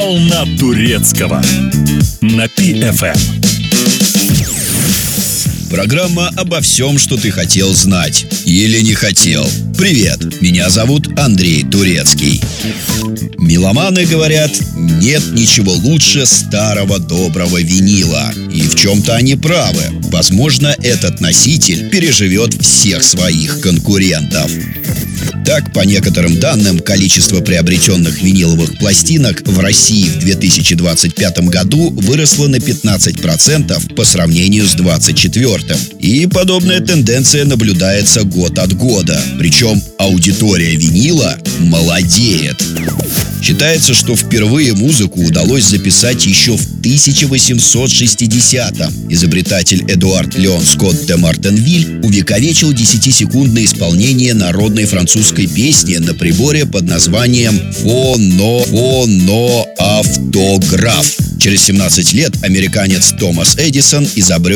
Волна турецкого на ПиФМ. Программа обо всем, что ты хотел знать или не хотел. Привет, меня зовут Андрей Турецкий. Меломаны говорят, нет ничего лучше старого доброго винила. И в чем-то они правы. Возможно, этот носитель переживет всех своих конкурентов. Так, по некоторым данным, количество приобретенных виниловых пластинок в России в 2025 году выросло на 15% по сравнению с 2024. И подобная тенденция наблюдается год от года. Причем аудитория винила молодеет. Считается, что впервые музыку удалось записать еще в 1860-м. Изобретатель Эдуард Леон Скотт де Мартенвиль увековечил 10-секундное исполнение народной французской песни на приборе под названием фоноавтограф. Через 17 лет американец Томас Эдисон изобрел